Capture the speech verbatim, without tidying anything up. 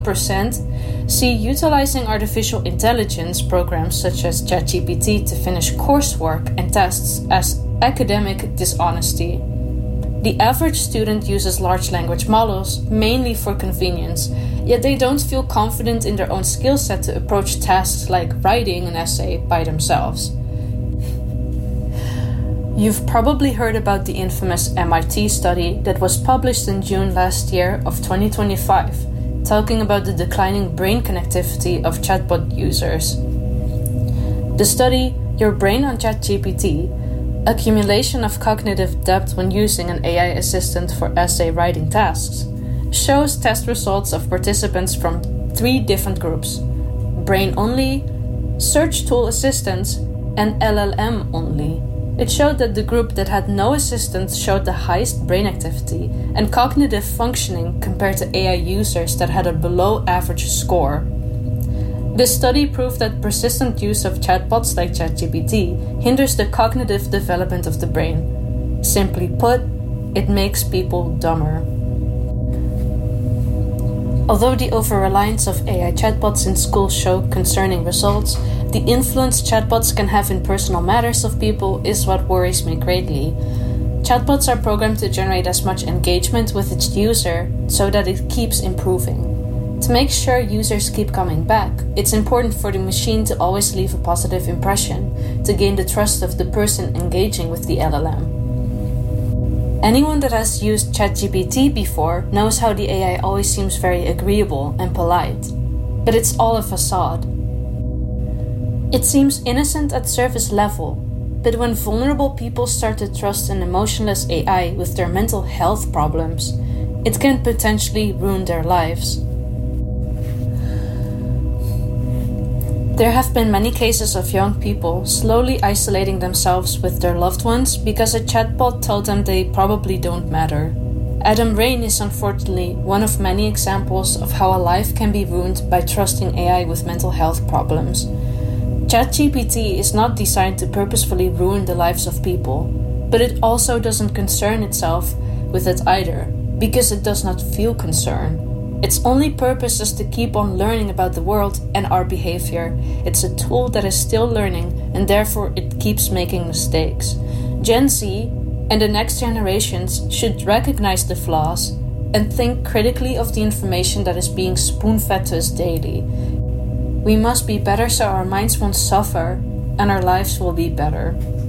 percent see utilizing artificial intelligence programs such as ChatGPT to finish coursework and tests as academic dishonesty. The average student uses large language models mainly for convenience, yet they don't feel confident in their own skill set to approach tasks like writing an essay by themselves. You've probably heard about the infamous M I T study that was published in June last year of twenty twenty-five, talking about the declining brain connectivity of chatbot users. The study, Your Brain on ChatGPT, Accumulation of Cognitive Debt when Using an A I Assistant for Essay Writing Tasks, shows test results of participants from three different groups: brain only, search tool assistants, and L L M only. It showed that the group that had no assistants showed the highest brain activity and cognitive functioning compared to A I users that had a below average score. This study proved that persistent use of chatbots like ChatGPT hinders the cognitive development of the brain. Simply put, it makes people dumber. Although the over-reliance of A I chatbots in schools show concerning results, the influence chatbots can have in personal matters of people is what worries me greatly. Chatbots are programmed to generate as much engagement with its user so that it keeps improving. To make sure users keep coming back, it's important for the machine to always leave a positive impression to gain the trust of the person engaging with the L L M. Anyone that has used ChatGPT before knows how the A I always seems very agreeable and polite, but it's all a facade. It seems innocent at surface level, but when vulnerable people start to trust an emotionless A I with their mental health problems, it can potentially ruin their lives. There have been many cases of young people slowly isolating themselves with their loved ones because a chatbot told them they probably don't matter. Adam Rain is unfortunately one of many examples of how a life can be ruined by trusting A I with mental health problems. ChatGPT is not designed to purposefully ruin the lives of people, but it also doesn't concern itself with it either, because it does not feel concern. Its only purpose is to keep on learning about the world and our behavior. It's a tool that is still learning, and therefore it keeps making mistakes. Gen Z and the next generations should recognize the flaws and think critically of the information that is being spoon-fed to us daily. We must be better so our minds won't suffer and our lives will be better.